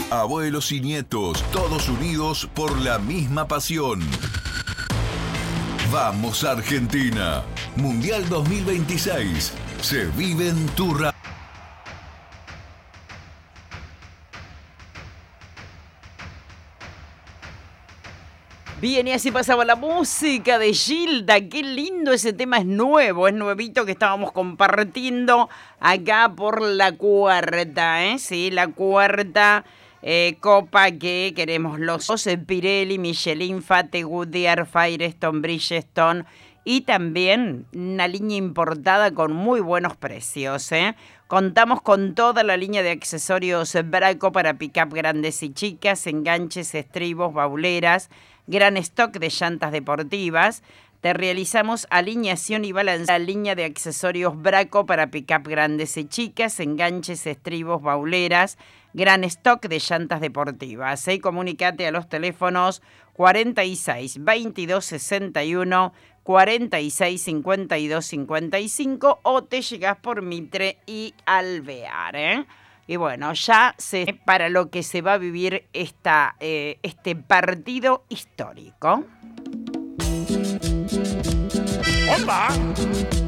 abuelos y nietos, todos unidos por la misma pasión. Vamos Argentina, Mundial 2026, se vive en tu radio. Bien, y así pasaba la música de Gilda. Qué lindo ese tema, es nuevo, es nuevito que estábamos compartiendo acá por la cuarta, ¿eh? Sí, la cuarta copa que queremos los dos, Pirelli, Michelin, Fate, Goodyear, Firestone, Bridgestone y también una línea importada con muy buenos precios, ¿eh? Contamos con toda la línea de accesorios Braco para pick-up grandes y chicas, enganches, estribos, bauleras, gran stock de llantas deportivas. Te realizamos alineación y balance. La línea de accesorios Braco para pick-up grandes y chicas, enganches, estribos, bauleras, gran stock de llantas deportivas. Comunicate a los teléfonos 46 22 61 46 52 55 o te llegás por Mitre y Alvear, ¿eh? Y bueno, ya sé para lo que se va a vivir este partido histórico. ¡Opa!